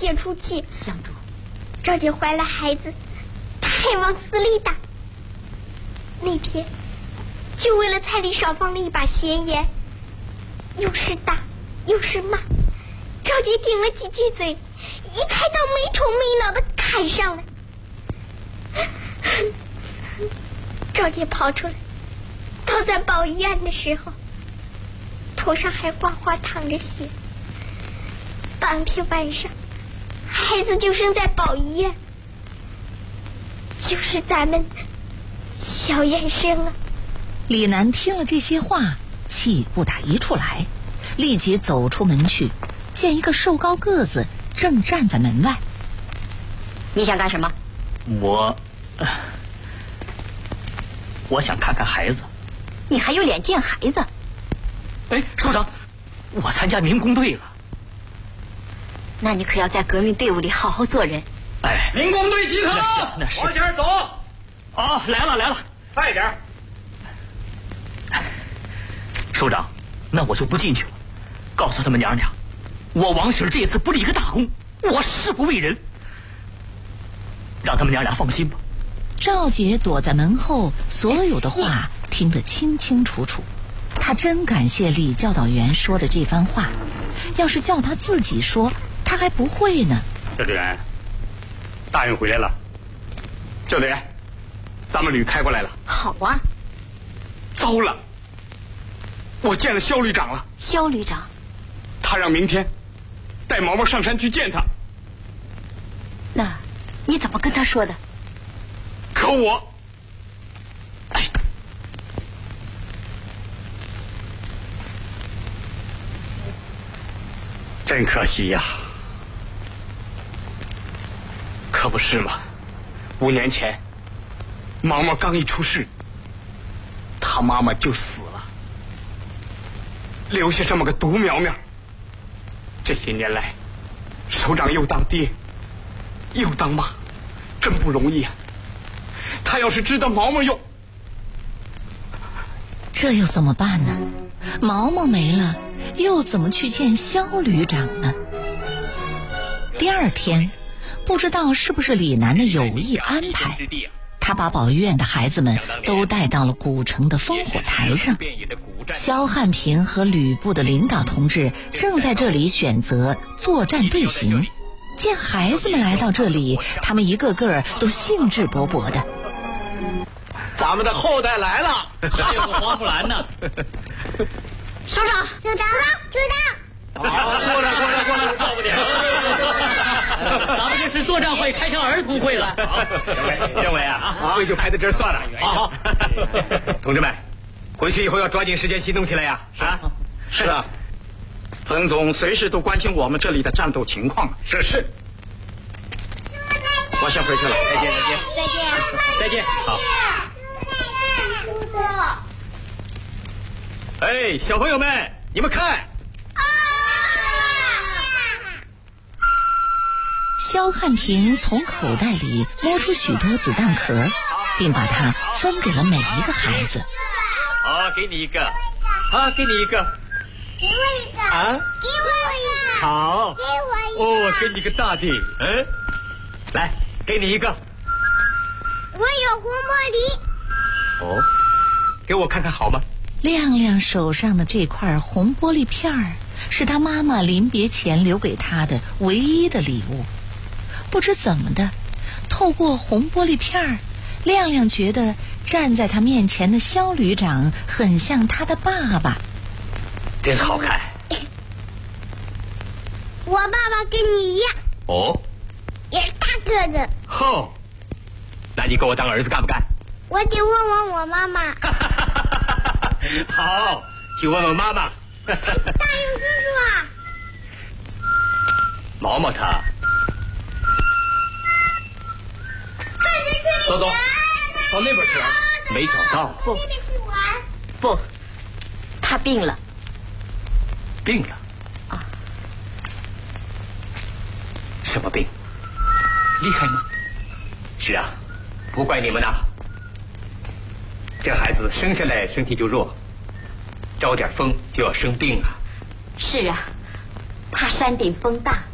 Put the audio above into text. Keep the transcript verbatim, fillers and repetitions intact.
憋出气。 相主， 赵姐怀了孩子，她还往死里打。那天就为了彩礼少放了一把闲言，又是打又是骂，赵姐顶了几句嘴，一菜刀没头没脑的砍上来。赵姐跑出来，倒在保医院的时候，头上还哗哗淌着血。当天晚上，孩子就生在保医院，就是咱们小燕生了。 李楠听了这些话，气不打一处来，立即走出门去，见一个瘦高个子正站在门外。 你想干什么？ 我，呃、我想看看孩子。 你还有脸见孩子？ 哎，首长，我参加民工队了。 那你可要在革命队伍里好好做人。 哎， 民工队集合， 那是那是。 往前走。 哦，来了来了， 快点。 首长，那我就不进去了。告诉他们娘娘，我王喜儿这次不立个大功，我誓不为人。让他们娘俩放心吧。 赵姐躲在门后，所有的话听得清清楚楚。她真感谢李教导员说的这番话，要是叫她自己说，她还不会呢。 教导员，大人回来了。教导员，咱们旅开过来了。 好啊。 糟了，我见了肖旅长了。 肖旅长？ 他让明天带毛毛上山去见他。 那你怎么跟他说的？ 可我，哎，真可惜呀！可不是嘛，五年前毛毛刚一出世，他妈妈就死了，留下这么个独苗苗。这些年来，首长又当爹又当妈，真不容易啊！他要是知道毛毛又…… 这又怎么办呢？毛毛没了，又怎么去见肖旅长呢？第二天，不知道是不是李楠的有意安排，他把保医院的孩子们都带到了古城的烽火台上。肖汉平和旅部的领导同志正在这里选择作战队形。见孩子们来到这里，他们一个个都兴致勃勃的。 咱们的后代来了， 还有个黄虎兰呢。 首长， 组长，组长， 好，过来，过来，过来， 受不了！咱们这是作战会，开成儿童会了。好， 政委，政委啊，会就排到这儿算了。好好，同志们，回去以后要抓紧时间行动起来呀！ 啊，是啊，彭总随时都关心我们这里的战斗情况。 是是。 我先回去了， 再见，再见， 再见， 再见。 好。 叔叔。 哎，小朋友们，你们看。 肖汉平从口袋里摸出许多子弹壳，并把它分给了每一个孩子。 好，给你一个，好，给你一个， 给我一个啊， 给我一个， 好， 给我一个， 哦，给你个大的，嗯，来，给你一个， 我有红茉莉。 哦，给我看看好吗？ 亮亮手上的这块红玻璃片儿，是他妈妈临别前留给他的唯一的礼物。不知怎么的，透过红玻璃片儿，亮亮觉得站在他面前的肖旅长很像他的爸爸。 真好看。 我爸爸跟你一样， 哦， 也是大个子。 吼，那你给我当儿子干不干？ 我得问问我妈妈。 好，去问问妈妈。 大勇叔叔啊， 毛毛他。走走，到那边去了，没找到。 不， 那边去玩。 不，他病了。 病了？ 啊？ 什么病？厉害吗？是啊，不怪你们呐。这孩子生下来身体就弱，招点风就要生病啊。 是啊，怕山顶风大。